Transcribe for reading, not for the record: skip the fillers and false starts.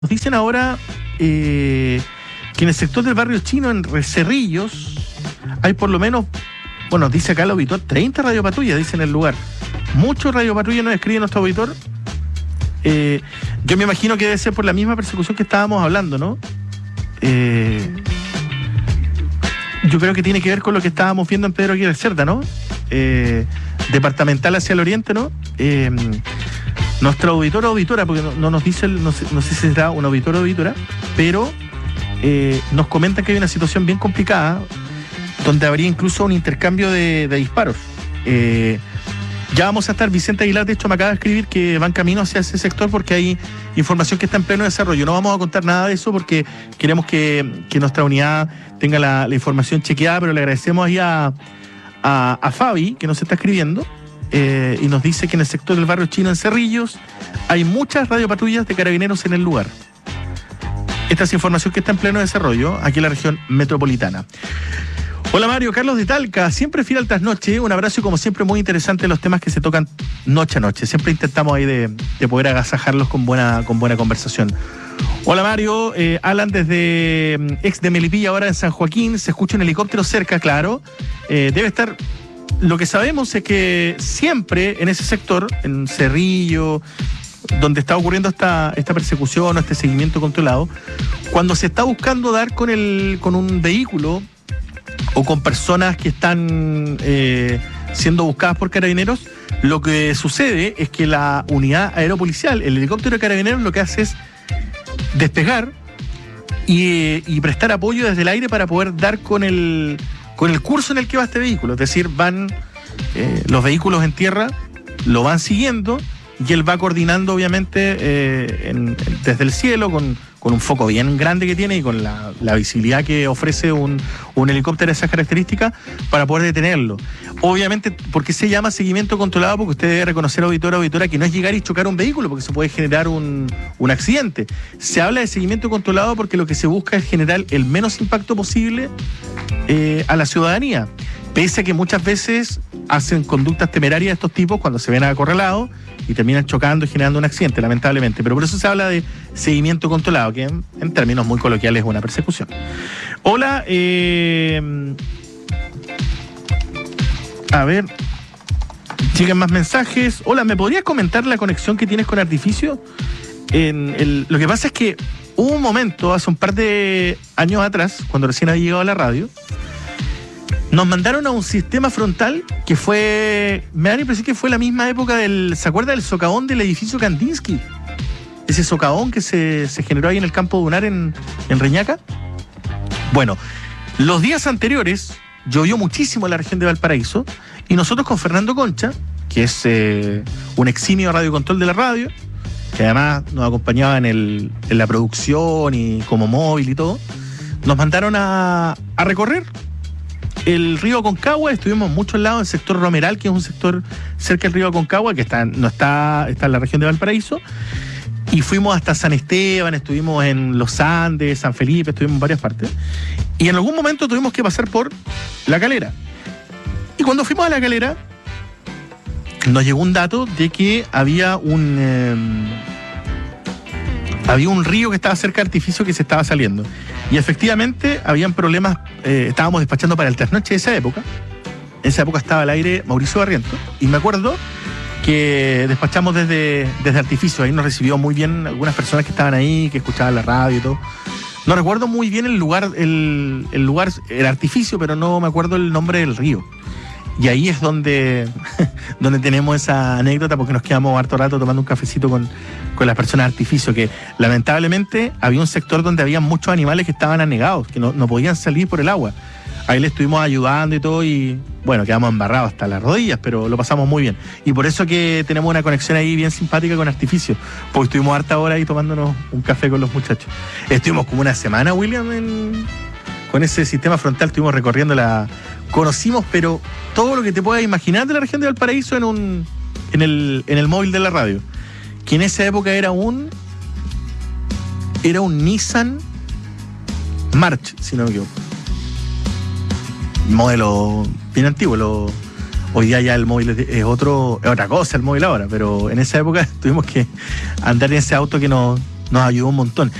Nos dicen ahora que en el sector del barrio chino, en Cerrillos, hay por lo menos, bueno, dice acá el auditor, 30 radiopatrullas, dice en el lugar. Muchos radiopatrullas nos escribe nuestro auditor. Yo me imagino que debe ser por la misma persecución que estábamos hablando, ¿no? Yo creo que tiene que ver con lo que estábamos viendo en Pedro Aguirre Cerda, ¿no? Departamental hacia el oriente, ¿no? Nuestro auditor o auditora, porque no nos dice, no sé si será un auditor o auditora, pero nos comentan que hay una situación bien complicada, donde habría incluso un intercambio de disparos. Ya vamos a estar, Vicente Aguilar, de hecho me acaba de escribir que van camino hacia ese sector porque hay información que está en pleno desarrollo. No vamos a contar nada de eso porque queremos que nuestra unidad tenga la información chequeada, pero le agradecemos ahí a Fabi, que nos está escribiendo, y nos dice que en el sector del barrio chino, en Cerrillos, hay muchas radiopatrullas de carabineros en el lugar. Esta es información que está en pleno desarrollo aquí en la región metropolitana. Hola Mario, Carlos de Talca, siempre fiel al trasnoche, un abrazo y como siempre muy interesante los temas que se tocan noche a noche. Siempre intentamos ahí de poder agasajarlos con buena conversación. Hola Mario, Alan desde ex de Melipilla, ahora en San Joaquín, se escucha un helicóptero cerca, claro. Debe estar, lo que sabemos es que siempre en ese sector, en Cerrillo, donde está ocurriendo esta persecución o este seguimiento controlado, cuando se está buscando dar con un vehículo o con personas que están siendo buscadas por carabineros, lo que sucede es que la unidad aeropolicial, el helicóptero de carabineros, lo que hace es despegar y prestar apoyo desde el aire para poder dar con el curso en el que va este vehículo. Es decir, van los vehículos en tierra, lo van siguiendo y él va coordinando obviamente desde el cielo con un foco bien grande que tiene y con la visibilidad que ofrece un helicóptero de esas características para poder detenerlo. Obviamente, ¿por qué se llama seguimiento controlado? Porque usted debe reconocer, auditora, que no es llegar y chocar un vehículo, porque se puede generar un accidente. Se habla de seguimiento controlado porque lo que se busca es generar el menos impacto posible a la ciudadanía. Pese a que muchas veces hacen conductas temerarias de estos tipos cuando se ven acorralados y terminan chocando y generando un accidente, lamentablemente. Pero por eso se habla de seguimiento controlado, que en términos muy coloquiales es una persecución. Hola, a ver, siguen más mensajes. Hola, ¿me podrías comentar la conexión que tienes con Artificio? Lo que pasa es que hubo un momento, hace un par de años atrás, cuando recién había llegado a la radio, nos mandaron a un sistema frontal que fue, me da la impresión que fue la misma época ¿se acuerda del socavón del edificio Kandinsky? Ese socavón que se generó ahí en el campo dunar en Reñaca. Bueno, los días anteriores llovió muchísimo en la región de Valparaíso y nosotros con Fernando Concha, que es un eximio radiocontrol de la radio, que además nos acompañaba en la producción y como móvil y todo, nos mandaron a recorrer el río Aconcagua. Estuvimos en muchos lados, el sector Romeral, que es un sector cerca del río Aconcagua, que está en la región de Valparaíso, y fuimos hasta San Esteban, estuvimos en Los Andes, San Felipe, estuvimos en varias partes, y en algún momento tuvimos que pasar por La Calera. Y cuando fuimos a La Calera, nos llegó un dato de que había un río que estaba cerca de Artificio que se estaba saliendo. Y efectivamente habían problemas, estábamos despachando para el trasnoche de esa época. En esa época estaba al aire Mauricio Barriento. Y me acuerdo que despachamos desde Artificio. Ahí nos recibió muy bien algunas personas que estaban ahí, que escuchaban la radio y todo. No recuerdo muy bien el lugar, el lugar era Artificio, pero no me acuerdo el nombre del río. Y ahí es donde tenemos esa anécdota, porque nos quedamos harto rato tomando un cafecito con las personas de Artificio, que lamentablemente había un sector donde había muchos animales que estaban anegados, que no podían salir por el agua. Ahí le estuvimos ayudando y todo, y bueno, quedamos embarrados hasta las rodillas, pero lo pasamos muy bien. Y por eso que tenemos una conexión ahí bien simpática con Artificio, porque estuvimos harta hora ahí tomándonos un café con los muchachos. Estuvimos como una semana, William, con ese sistema frontal, estuvimos recorriendo conocimos, pero todo lo que te puedas imaginar de la región de Valparaíso en el móvil de la radio, que en esa época era un Nissan March, si no me equivoco. Modelo bien antiguo. Hoy día ya el móvil es otra cosa el móvil ahora, pero en esa época tuvimos que andar en ese auto que nos nos ayudó un montón.